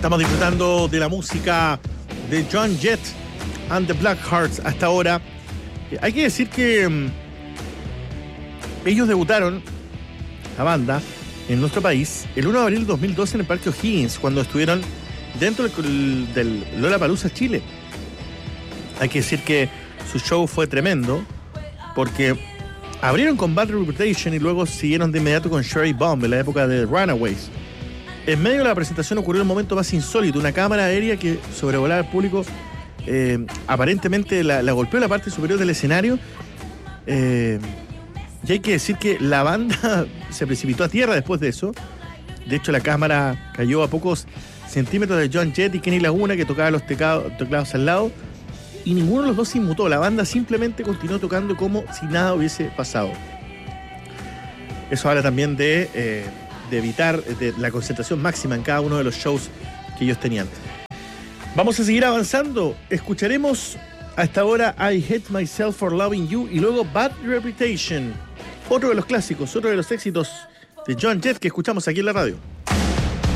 Estamos disfrutando de la música de Joan Jett and the Blackhearts hasta ahora. Hay que decir que ellos debutaron, la banda, en nuestro país el 1 de abril de 2012 en el Parque O'Higgins, cuando estuvieron dentro del Lollapalooza Chile. Hay que decir que su show fue tremendo, porque abrieron con Bad Reputation y luego siguieron de inmediato con Cherry Bomb en la época de Runaways. En medio de la presentación ocurrió el momento más insólito, una cámara aérea que sobrevolaba al público, aparentemente la golpeó en la parte superior del escenario, y hay que decir que la banda se precipitó a tierra después de eso. De hecho, la cámara cayó a pocos centímetros de Joan Jett y Kenny Laguna, que tocaba los teclados al lado, y ninguno de los dos se inmutó. La banda simplemente continuó tocando como si nada hubiese pasado. Eso habla también de evitar la concentración máxima en cada uno de los shows que ellos tenían. Vamos a seguir avanzando. Escucharemos hasta ahora I Hate Myself for Loving You y luego Bad Reputation, otro de los clásicos, otro de los éxitos de Joan Jett que escuchamos aquí en la radio.